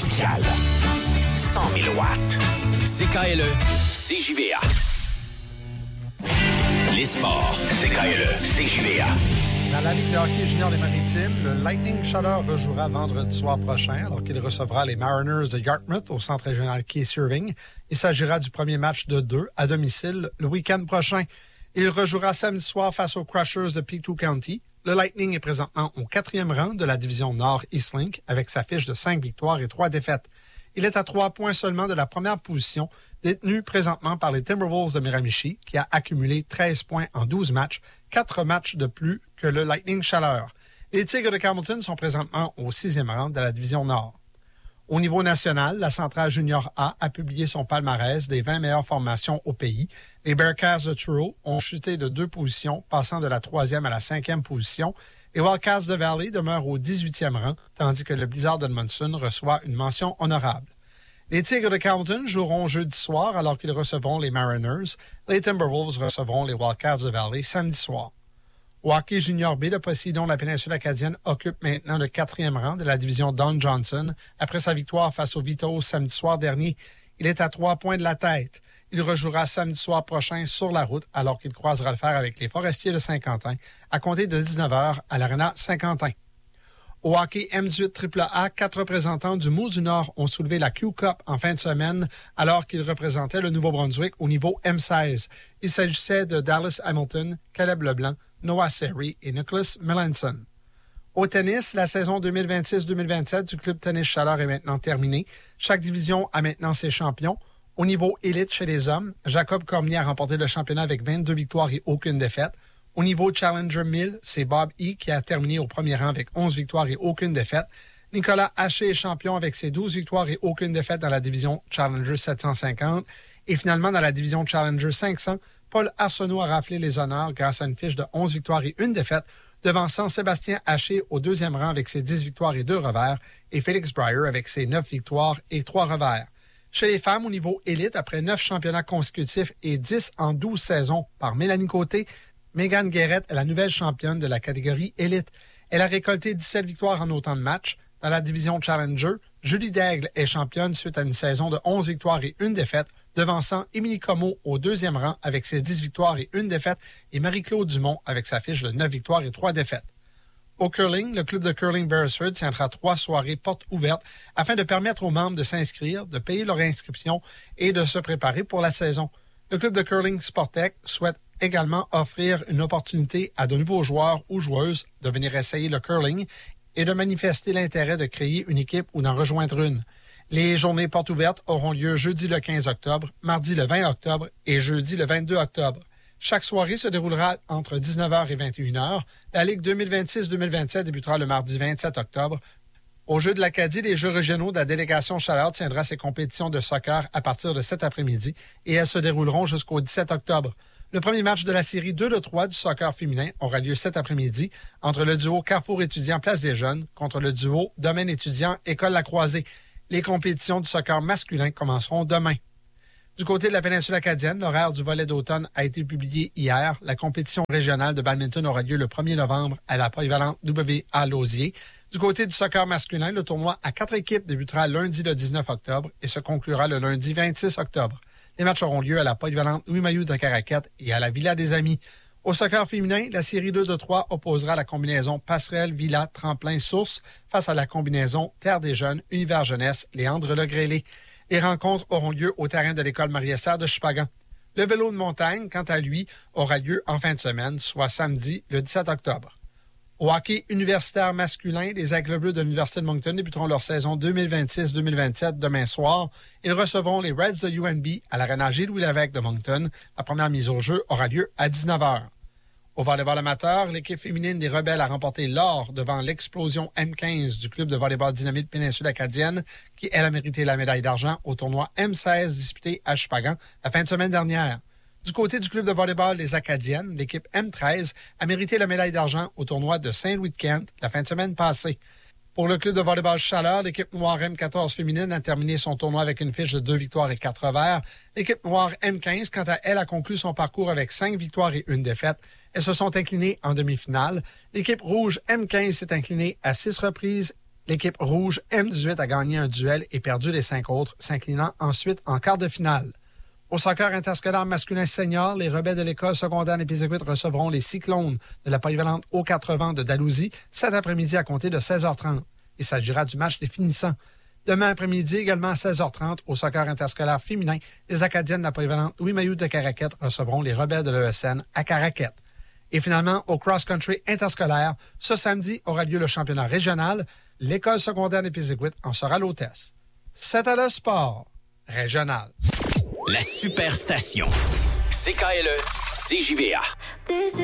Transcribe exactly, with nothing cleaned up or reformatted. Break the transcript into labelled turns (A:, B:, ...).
A: musicale. cent mille watts. C K L E, C J V A. Les sports, C K L E, C J V A.
B: Dans la Ligue de hockey junior des Maritimes, le Lightning Chaleur rejouera vendredi soir prochain alors qu'il recevra les Mariners de Yarmouth au centre régional Case Irving. Il s'agira du premier match de deux à domicile le week-end prochain. Il rejouera samedi soir face aux Crushers de Pictou County. Le Lightning est présentement au quatrième rang de la division Nord Eastlink avec sa fiche de cinq victoires et trois défaites. Il est à trois points seulement de la première position, détenue présentement par les Timberwolves de Miramichi, qui a accumulé treize points en douze matchs, quatre matchs de plus que le Lightning Chaleur. Les Tigres de Campbellton sont présentement au sixième rang de la division Nord. Au niveau national, la Centrale Junior A a publié son palmarès des vingt meilleures formations au pays. Les Bearcats de Truro ont chuté de deux positions, passant de la troisième à la cinquième position. Les Wildcats de Valley demeurent au dix-huitième rang, tandis que le Blizzard d'Edmondson reçoit une mention honorable. Les Tigres de Carleton joueront jeudi soir alors qu'ils recevront les Mariners. Les Timberwolves recevront les Wildcats de Valley samedi soir. Au hockey junior B, le Poséidon de la péninsule acadienne occupe maintenant le quatrième rang de la division Don Johnson après sa victoire face aux Vitos samedi soir dernier. Il est à trois points de la tête. Il rejouera samedi soir prochain sur la route alors qu'il croisera le fer avec les Forestiers de Saint-Quentin à compter de dix-neuf heures à l'Arena Saint-Quentin. Au hockey M dix-huit triple A, quatre représentants du Mousse du Nord ont soulevé la Q-Cup en fin de semaine alors qu'ils représentaient le Nouveau-Brunswick au niveau M seize. Il s'agissait de Dallas Hamilton, Caleb Leblanc, Noah Seri et Nicholas Melanson. Au tennis, la saison deux mille vingt-six deux mille vingt-sept du Club Tennis Chaleur est maintenant terminée. Chaque division a maintenant ses champions. Au niveau élite chez les hommes, Jacob Cormier a remporté le championnat avec vingt-deux victoires et aucune défaite. Au niveau Challenger mille, c'est Bob E. qui a terminé au premier rang avec onze victoires et aucune défaite. Nicolas Haché est champion avec ses douze victoires et aucune défaite dans la division Challenger sept cent cinquante. Et finalement, dans la division Challenger cinq cents, Paul Arsenault a raflé les honneurs grâce à une fiche de onze victoires et une défaite, devançant Sébastien Haché au deuxième rang avec ses dix victoires et deux revers, et Félix Breyer avec ses neuf victoires et trois revers. Chez les femmes, au niveau élite, après neuf championnats consécutifs et dix en douze saisons par Mélanie Côté, Megan Guérette est la nouvelle championne de la catégorie élite. Elle a récolté dix-sept victoires en autant de matchs. Dans la division Challenger, Julie Daigle est championne suite à une saison de onze victoires et une défaite, devançant Émilie Comeau au deuxième rang avec ses dix victoires et une défaite et Marie-Claude Dumont avec sa fiche de neuf victoires et trois défaites. Au curling, le club de curling Beresford tiendra trois soirées portes ouvertes afin de permettre aux membres de s'inscrire, de payer leur inscription et de se préparer pour la saison. Le club de curling Sportec souhaite également offrir une opportunité à de nouveaux joueurs ou joueuses de venir essayer le curling et de manifester l'intérêt de créer une équipe ou d'en rejoindre une. Les journées portes ouvertes auront lieu jeudi le quinze octobre, mardi le vingt octobre et jeudi le vingt-deux octobre. Chaque soirée se déroulera entre dix-neuf heures et vingt et une heures. La Ligue deux mille vingt-six deux mille vingt-sept débutera le mardi vingt-sept octobre. Au Jeux de l'Acadie, les Jeux régionaux de la délégation Chaleur tiendra ses compétitions de soccer à partir de cet après-midi et elles se dérouleront jusqu'au dix-sept octobre. Le premier match de la série deux de trois du soccer féminin aura lieu cet après-midi entre le duo Carrefour étudiant Place des Jeunes contre le duo Domaine étudiant École La Croisée. Les compétitions du soccer masculin commenceront demain. Du côté de la péninsule acadienne, l'horaire du volley d'automne a été publié hier. La compétition régionale de badminton aura lieu le premier novembre à la polyvalente W A Lausier. Du côté du soccer masculin, le tournoi à quatre équipes débutera lundi le dix-neuf octobre et se conclura le lundi vingt-six octobre. Les matchs auront lieu à la polyvalente Louis-Mailloux de Caraquette et à la Villa des Amis. Au soccer féminin, la série deux de trois opposera la combinaison Passerelle, Villa, Tremplin, Source face à la combinaison Terre des Jeunes, Univers Jeunesse, Léandre Legrélé. Les rencontres auront lieu au terrain de l'école Marie-Esther de Chupagan. Le vélo de montagne, quant à lui, aura lieu en fin de semaine, soit samedi, le dix-sept octobre. Au hockey universitaire masculin, les Aigles Bleus de l'Université de Moncton débuteront leur saison deux mille vingt-six deux mille vingt-sept demain soir. Ils recevront les Reds de U N B à l'Arena Gilles-Louis-Lévesque de Moncton. La première mise au jeu aura lieu à dix-neuf heures. Au volleyball amateur, l'équipe féminine des Rebelles a remporté l'or devant l'explosion M quinze du club de volleyball Dynamite Péninsule Acadienne, qui, elle, a mérité la médaille d'argent au tournoi M seize disputé à Chupagan la fin de semaine dernière. Du côté du club de volleyball Les Acadiennes, l'équipe M treize a mérité la médaille d'argent au tournoi de Saint-Louis-de-Kent la fin de semaine passée. Pour le club de volleyball Chaleur, l'équipe noire M quatorze féminine a terminé son tournoi avec une fiche de deux victoires et quatre revers. L'équipe noire M quinze, quant à elle, a conclu son parcours avec cinq victoires et une défaite. Elles se sont inclinées en demi-finale. L'équipe rouge M quinze s'est inclinée à six reprises. L'équipe rouge M dix-huit a gagné un duel et perdu les cinq autres, s'inclinant ensuite en quart de finale. Au soccer interscolaire masculin senior, les rebelles de l'école secondaire Népisiguit recevront les Cyclones de la polyvalente Haut quatre-vingts de Dalhousie cet après-midi à compter de seize heures trente. Il s'agira du match définissant. Demain après-midi, également à seize heures trente, au soccer interscolaire féminin, les Acadiennes de la polyvalente Louis-Mailloux de Caraquette recevront les rebelles de l'E S N à Caraquette. Et finalement, au cross-country interscolaire, ce samedi aura lieu le championnat régional. L'école secondaire Népisiguit en sera l'hôtesse. C'était le sport régional.
A: La Superstation. C K L E, C J V A.